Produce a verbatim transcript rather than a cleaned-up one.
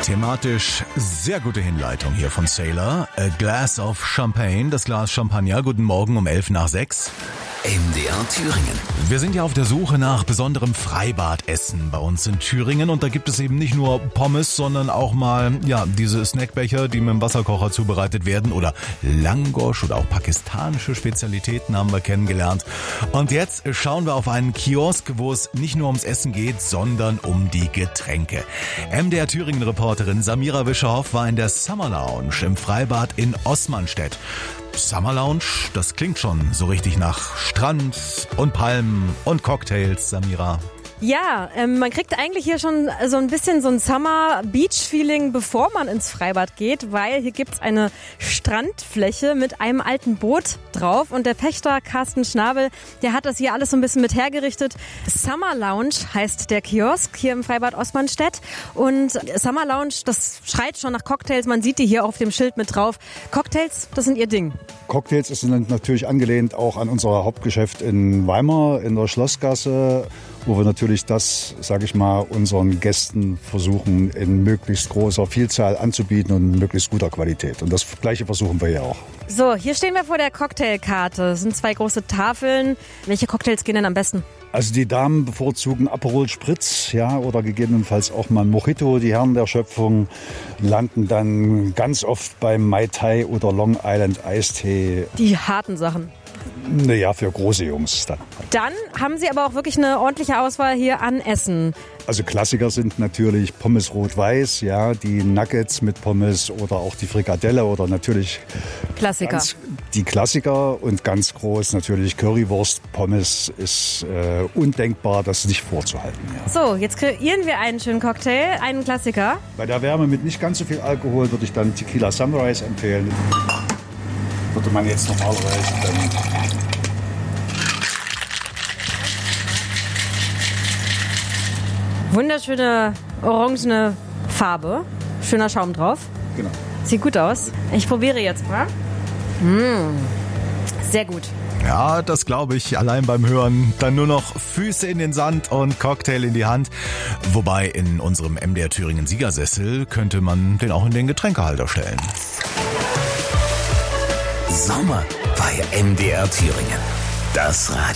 Thematisch sehr gute Hinleitung hier von Sailor. A Glass of Champagne, das Glas Champagner. Guten Morgen um elf nach sechs. M D R Thüringen. Wir sind ja auf der Suche nach besonderem Freibad-Essen bei uns in Thüringen. Und da gibt es eben nicht nur Pommes, sondern auch mal ja diese Snackbecher, die mit dem Wasserkocher zubereitet werden. Oder Langosch oder auch pakistanische Spezialitäten haben wir kennengelernt. Und jetzt schauen wir auf einen Kiosk, wo es nicht nur ums Essen geht, sondern um die Getränke. M D R Thüringen-Reporterin Samira Wischerhoff war in der Summer Lounge im Freibad in Osmanstedt. Summer Lounge, das klingt schon so richtig nach Strand und Palmen und Cocktails, Samira. Ja, ähm, man kriegt eigentlich hier schon so ein bisschen so ein Summer-Beach-Feeling, bevor man ins Freibad geht, weil hier gibt's eine Strandfläche mit einem alten Boot drauf und der Pächter Carsten Schnabel, der hat das hier alles so ein bisschen mit hergerichtet. Summer Lounge heißt der Kiosk hier im Freibad Osmanstedt und Summer Lounge, das schreit schon nach Cocktails, man sieht die hier auf dem Schild mit drauf. Cocktails, das sind ihr Ding. Cocktails sind natürlich angelehnt auch an unser Hauptgeschäft in Weimar in der Schlossgasse, wo wir natürlich das, sage ich mal, unseren Gästen versuchen in möglichst großer Vielzahl anzubieten und in möglichst guter Qualität. Und das Gleiche versuchen wir hier auch. So, hier stehen wir vor der Cocktailkarte. Das sind zwei große Tafeln. Welche Cocktails gehen denn am besten? Also die Damen bevorzugen Aperol Spritz, ja, oder gegebenenfalls auch mal Mojito. Die Herren der Schöpfung landen dann ganz oft beim Mai Tai oder Long Island Eistee. Die harten Sachen. Naja, für große Jungs dann. Dann haben Sie aber auch wirklich eine ordentliche Auswahl hier an Essen. Also Klassiker sind natürlich Pommes rot-weiß, ja, die Nuggets mit Pommes oder auch die Frikadelle oder natürlich Klassiker. Ganz, die Klassiker und ganz groß natürlich Currywurst. Pommes ist äh, undenkbar, das nicht vorzuhalten. Ja. So, jetzt kreieren wir einen schönen Cocktail, einen Klassiker. Bei der Wärme mit nicht ganz so viel Alkohol würde ich dann Tequila Sunrise empfehlen. Würde man jetzt normalerweise dann wunderschöne orangene Farbe. Schöner Schaum drauf. Genau. Sieht gut aus. Ich probiere jetzt mal. Mmh. Sehr gut. Ja, das glaube ich. Allein beim Hören. Dann nur noch Füße in den Sand und Cocktail in die Hand. Wobei in unserem M D R Thüringen Siegersessel könnte man den auch in den Getränkehalter stellen. Sommer bei M D R Thüringen. Das Radio.